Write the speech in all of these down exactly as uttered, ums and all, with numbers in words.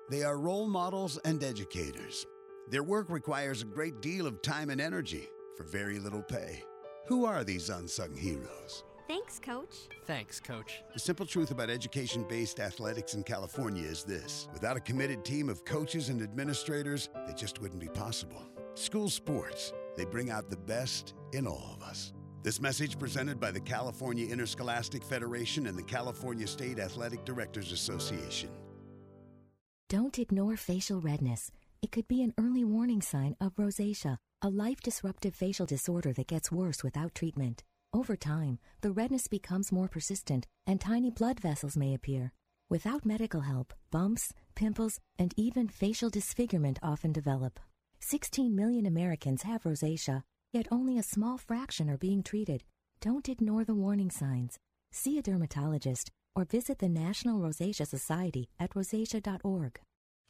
They are role models and educators. Their work requires a great deal of time and energy for very little pay. Who are these unsung heroes? Thanks, Coach. Thanks, Coach. The simple truth about education-based athletics in California is this. Without a committed team of coaches and administrators, it just wouldn't be possible. School sports, they bring out the best in all of us. This message presented by the California Interscholastic Federation and the California State Athletic Directors Association. Don't ignore facial redness. It could be an early warning sign of rosacea, a life-disruptive facial disorder that gets worse without treatment. Over time, the redness becomes more persistent and tiny blood vessels may appear. Without medical help, bumps, pimples, and even facial disfigurement often develop. sixteen million Americans have rosacea, yet only a small fraction are being treated. Don't ignore the warning signs. See a dermatologist or visit the National Rosacea Society at rosacea dot org.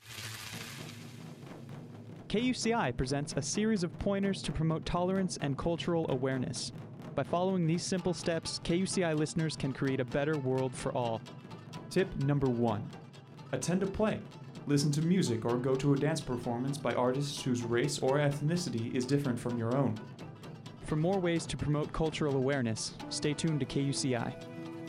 K U C I presents a series of pointers to promote tolerance and cultural awareness. By following these simple steps, K U C I listeners can create a better world for all. Tip number one. Attend a play. Listen to music or go to a dance performance by artists whose race or ethnicity is different from your own. For more ways to promote cultural awareness, stay tuned to K U C I.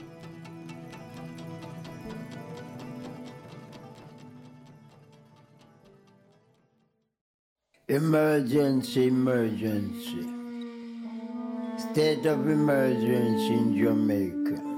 Emergency, emergency. State of emergency in Jamaica.